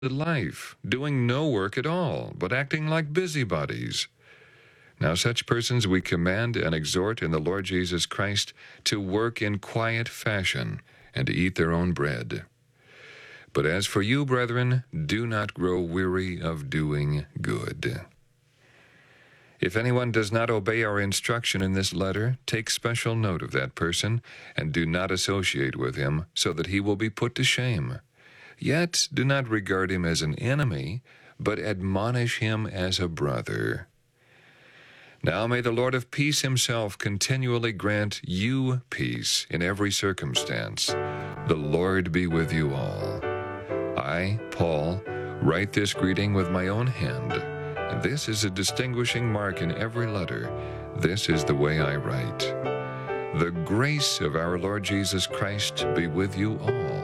life, doing no work at all, but acting like busybodies. Now such persons we command and exhort in the Lord Jesus Christ to work in quiet fashion and to eat their own bread. But as for you, brethren, do not grow weary of doing good. If anyone does not obey our instruction in this letter, take special note of that person, and do not associate with him, so that he will be put to shame. Yet do not regard him as an enemy, but admonish him as a brother. Now may the Lord of peace himself continually grant you peace in every circumstance. The Lord be with you all. I, Paul, write this greeting with my own hand. And this is a distinguishing mark in every letter. This is the way I write. The grace of our Lord Jesus Christ be with you all.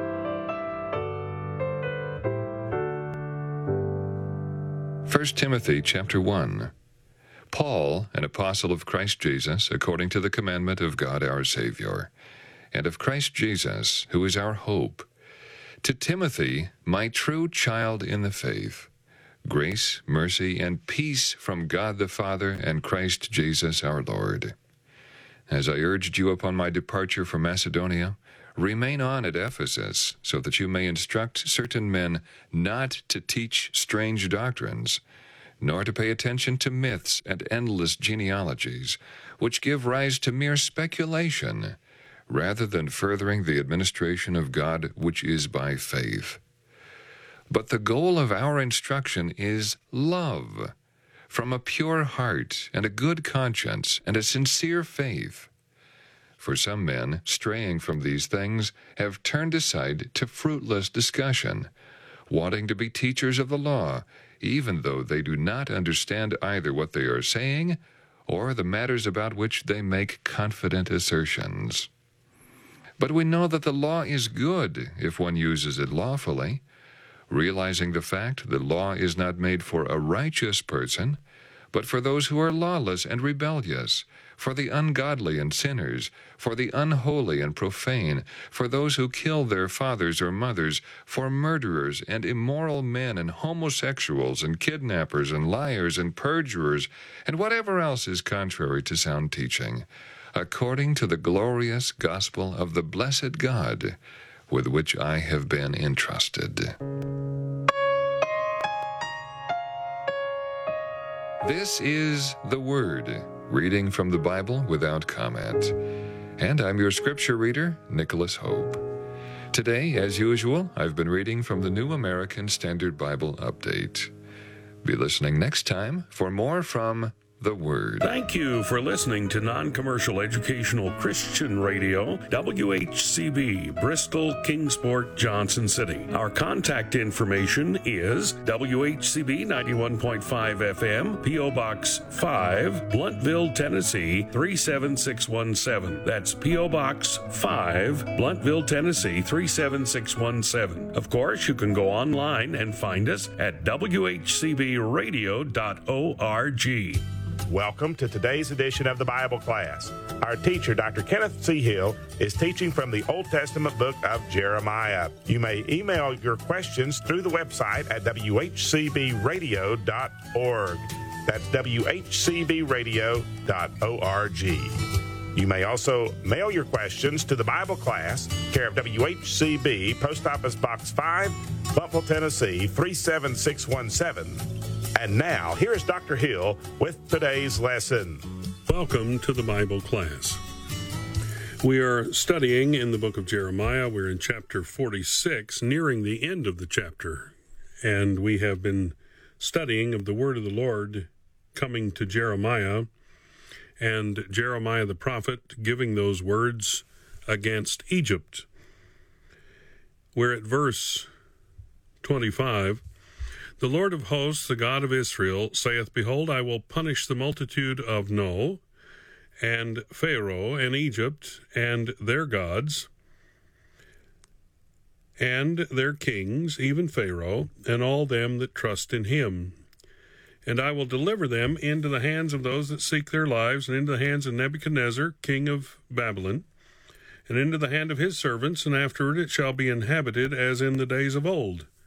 1 Timothy chapter 1. Paul, an apostle of Christ Jesus, according to the commandment of God our Savior, and of Christ Jesus, who is our hope, to Timothy, my true child in the faith, grace, mercy, and peace from God the Father and Christ Jesus our Lord. As I urged you upon my departure from Macedonia, remain on at Ephesus, so that you may instruct certain men not to teach strange doctrines, nor to pay attention to myths and endless genealogies, which give rise to mere speculation, rather than furthering the administration of God which is by faith. But the goal of our instruction is love, from a pure heart and a good conscience and a sincere faith. For some men, straying from these things, have turned aside to fruitless discussion, wanting to be teachers of the law, even though they do not understand either what they are saying or the matters about which they make confident assertions. But we know that the law is good if one uses it lawfully, realizing the fact that law is not made for a righteous person, but for those who are lawless and rebellious, for the ungodly and sinners, for the unholy and profane, for those who kill their fathers or mothers, for murderers and immoral men and homosexuals and kidnappers and liars and perjurers, and whatever else is contrary to sound teaching, according to the glorious gospel of the blessed God, with which I have been entrusted. This is the Word, reading from the Bible without comment. And I'm your scripture reader, Nicholas Hope. Today, as usual, I've been reading from the New American Standard Bible Update. Be listening next time for more from the Word. Thank you for listening to non-commercial educational Christian radio, WHCB, Bristol, Kingsport, Johnson City. Our contact information is WHCB 91.5 FM, P.O. Box 5, Blountville, Tennessee 37617. That's P.O. Box 5, Blountville, Tennessee 37617. Of course, you can go online and find us at WHCBradio.org. Welcome to today's edition of the Bible class. Our teacher, Dr. Kenneth C. Hill, is teaching from the Old Testament book of Jeremiah. You may email your questions through the website at whcbradio.org. That's whcbradio.org. You may also mail your questions to the Bible class, care of WHCB, Post Office Box 5, Blountville, Tennessee 37617. And now, here's Dr. Hill with today's lesson. Welcome to the Bible class. We are studying in the book of Jeremiah. We're in chapter 46, nearing the end of the chapter. And we have been studying of the word of the Lord coming to Jeremiah, and Jeremiah the prophet giving those words against Egypt. We're at verse 25. The Lord of hosts, the God of Israel, saith, Behold, I will punish the multitude of No, and Pharaoh, and Egypt, and their gods, and their kings, even Pharaoh, and all them that trust in him. And I will deliver them into the hands of those that seek their lives, and into the hands of Nebuchadnezzar, king of Babylon, and into the hand of his servants, and afterward it shall be inhabited as in the days of old.